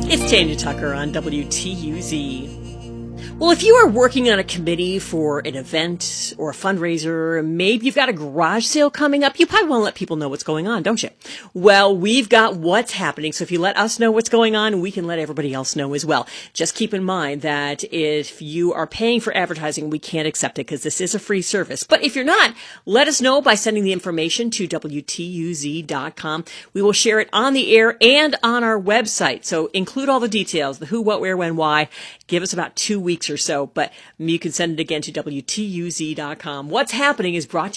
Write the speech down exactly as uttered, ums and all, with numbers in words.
It's Tanya Tucker on W T U Z. Well, if you are working on a committee for an event or a fundraiser, maybe you've got a garage sale coming up, you probably want to let people know what's going on, don't you? Well, we've got what's happening, so if you let us know what's going on, we can let everybody else know as well. Just keep in mind that if you are paying for advertising, we can't accept it because this is a free service. But if you're not, let us know by sending the information to W T U Z dot com. We will share it on the air and on our website. So include all the details, the who, what, where, when, why. Give us about two weeks or so, but you can send it again to W T U Z dot com. What's happening is brought to you